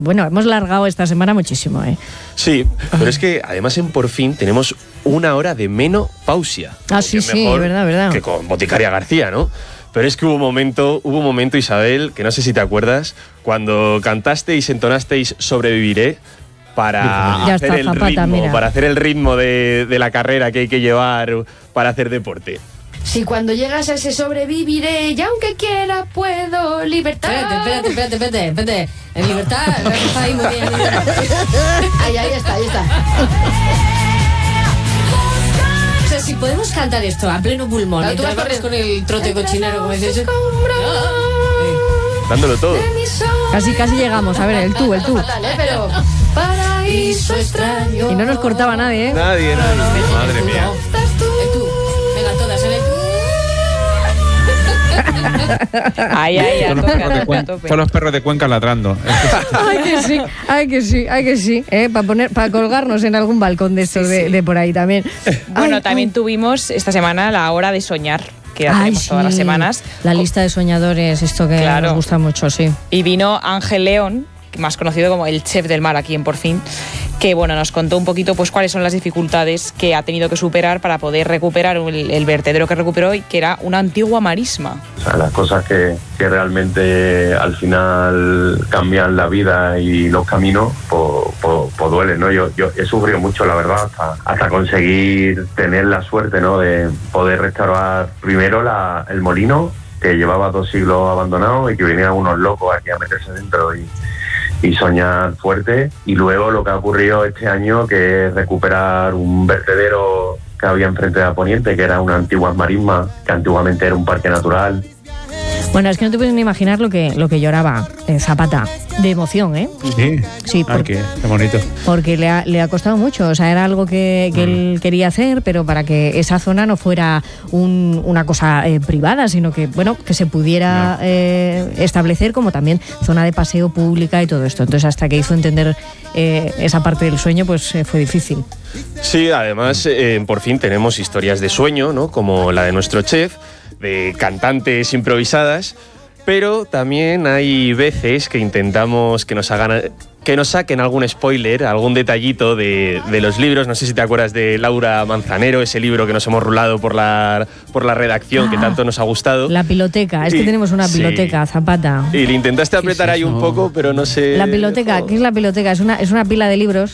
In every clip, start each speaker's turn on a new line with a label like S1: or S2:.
S1: Bueno, hemos largado esta semana muchísimo, ¿eh?
S2: Sí, pero es que además en Por Fin tenemos 1 hora de menopausia.
S1: Ah, sí, verdad.
S2: Que con Boticaria García, ¿no? Pero es que hubo un momento, Isabel, que no sé si te acuerdas, cuando cantasteis, entonasteis Sobreviviré para hacer el ritmo de la carrera que hay que llevar para hacer deporte.
S3: Si cuando llegas a ese sobreviviré y aunque quiera puedo libertad.
S4: Espérate. En libertad, está ahí muy bien.
S3: Ahí está.
S4: O sea, si podemos cantar esto a pleno pulmón y tú vas con el trote cochinero, como dices.
S2: Dándolo todo.
S1: Casi llegamos. A ver, el tú.
S3: Fatal, pero paraíso extraño.
S1: Y no nos cortaba nadie, ¿eh?
S2: Nadie. Madre mía.
S4: El tú. Venga, todas, el tú.
S5: Ay,
S6: son los perros de Cuenca ladrando.
S1: Ay que sí. Para colgarnos en algún balcón de estos de por ahí también.
S5: Bueno, también tuvimos esta semana la hora de soñar, que hacemos todas las semanas.
S1: La lista de soñadores, esto que nos gusta mucho, sí.
S5: Y vino Ángel León, más conocido como el chef del mar aquí en Por Fin, que bueno, nos contó un poquito pues cuáles son las dificultades que ha tenido que superar para poder recuperar el vertedero que recuperó, y que era una antigua marisma.
S7: O sea, las cosas que realmente al final cambian la vida y los caminos, pues duelen, ¿no? Yo he sufrido mucho, la verdad, hasta conseguir tener la suerte, ¿no?, de poder restaurar primero el molino, que llevaba 2 siglos abandonado y que venían unos locos aquí a meterse dentro y soñar fuerte. Y luego lo que ha ocurrido este año, que es recuperar un vertedero que había enfrente de la Poniente, que era una antigua marisma, que antiguamente era un parque natural.
S1: Bueno, es que no te puedes ni imaginar lo que lloraba Zapata, de emoción, ¿eh? Sí.
S6: Qué bonito.
S1: Porque le ha costado mucho, o sea, era algo que él quería hacer, pero para que esa zona no fuera una cosa privada, sino que, bueno, que se pudiera establecer como también zona de paseo pública y todo esto. Entonces, hasta que hizo entender esa parte del sueño, pues fue difícil.
S2: Sí, además, Por Fin tenemos historias de sueño, ¿no?, como la de nuestro chef, de cantantes improvisadas, pero también hay veces que intentamos que nos saquen algún spoiler, algún detallito de los libros. No sé si te acuerdas de Laura Manzanero, ese libro que nos hemos rulado por la redacción, que tanto nos ha gustado.
S1: La piloteca, es que tenemos una piloteca, Zapata.
S2: Y le intentaste apretar ahí un poco, pero no sé.
S1: La piloteca, ¿qué es la piloteca? Es una pila de libros.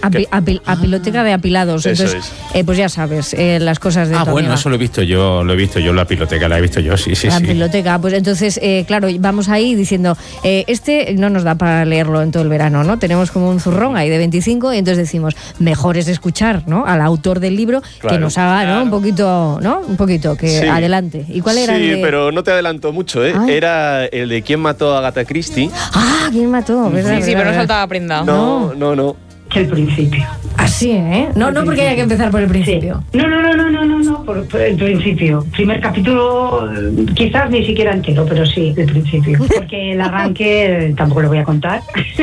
S1: Piloteca de apilados. Entonces, pues ya sabes, las cosas de
S6: bueno, eso lo he visto yo, la piloteca la he visto yo, sí.
S1: La piloteca, pues entonces, claro, vamos ahí diciendo, no nos da para leerlo en todo el verano, ¿no? Tenemos como un zurrón ahí de 25, y entonces decimos, mejor es escuchar, ¿no?, al autor del libro, que nos haga, ¿no?, un poquito, que adelante. ¿Y cuál era?
S2: Sí, pero no te adelanto mucho, ¿eh? Era el de ¿Quién mató a Agatha Christie?
S1: ¿Quién mató? ¿Verdad?
S5: Sí, pero no saltaba prenda.
S2: No.
S8: El principio.
S1: Así, ¿eh? No, porque haya que empezar por el principio.
S8: Sí. No, por el principio. Primer capítulo, quizás ni siquiera entero, pero sí, el principio. Porque el arranque tampoco lo voy a contar.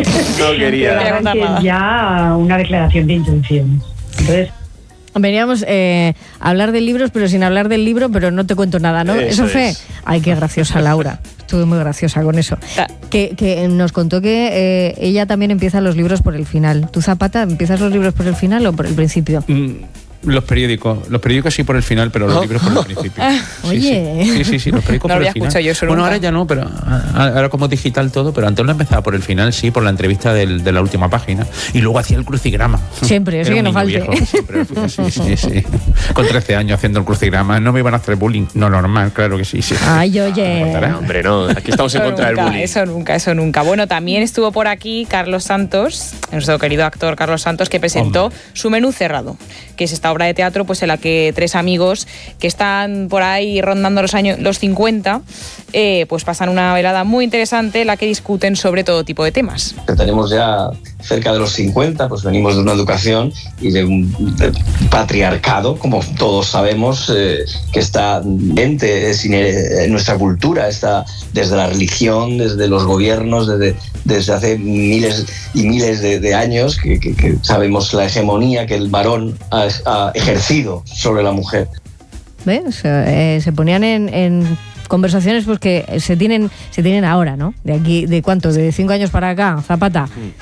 S2: No quería.
S8: El arranque es ya una declaración de intenciones. Entonces,
S1: veníamos a hablar de libros, pero sin hablar del libro, pero no te cuento nada, ¿no? Eso fue. Ay, qué graciosa Laura. Estuve muy graciosa con eso. Que nos contó que ella también empieza los libros por el final. ¿Tú, Zapata, empiezas los libros por el final o por el principio?
S6: Los periódicos sí por el final, pero los libros por el principio.
S1: Oye.
S6: Sí, los periódicos
S5: no
S6: por el final.
S5: Yo
S6: bueno, ahora ya no, pero ahora como digital todo, pero antes lo empezaba por el final, sí, por la entrevista de la última página. Y luego hacía el crucigrama.
S1: Siempre, eso que no falte.
S6: Viejo, siempre, sí. Con 13 años haciendo el crucigrama. No me iban a hacer bullying. No, normal, claro que sí.
S1: Ay, oye.
S2: Hombre, no, aquí estamos en contra del bullying.
S5: Eso nunca. Bueno, también estuvo por aquí Carlos Santos, nuestro querido actor Carlos Santos, que presentó Su menú cerrado, que es esta obra de teatro pues en la que 3 amigos que están por ahí rondando los 50 pues pasan una velada muy interesante en la que discuten sobre todo tipo de temas.
S9: Tenemos ya cerca de los 50, pues venimos de una educación y de un patriarcado, como todos sabemos, que está en nuestra cultura, está desde la religión, desde los gobiernos, desde hace miles y miles de años, que sabemos la hegemonía que el varón ha ejercido sobre la mujer.
S1: ¿Ves? Se ponían en conversaciones pues que se tienen ahora, ¿no? De aquí, ¿de cuánto? De 5 años para acá, Zapata.